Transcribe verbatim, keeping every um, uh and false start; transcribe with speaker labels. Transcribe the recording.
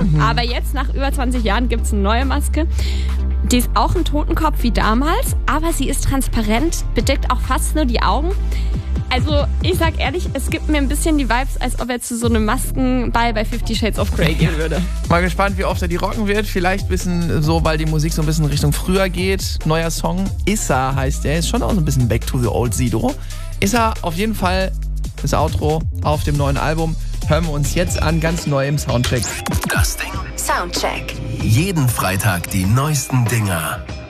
Speaker 1: Mhm. Aber jetzt, nach über zwanzig Jahren, gibt es eine neue Maske. Die ist auch ein Totenkopf wie damals, aber sie ist transparent, bedeckt auch fast nur die Augen. Also ich sag ehrlich, es gibt mir ein bisschen die Vibes, als ob er zu so einem Maskenball bei Fifty Shades of Grey gehen würde.
Speaker 2: Mal gespannt, wie oft er die rocken wird. Vielleicht ein bisschen so, weil die Musik so ein bisschen Richtung früher geht. Neuer Song, Issa heißt der. Ist schon auch so ein bisschen back to the old Sido. Issa auf jeden Fall das Outro auf dem neuen Album. Hören wir uns jetzt an, ganz neu im Soundcheck.
Speaker 3: Das Ding.
Speaker 4: Soundcheck.
Speaker 3: Jeden Freitag die neuesten Dinger.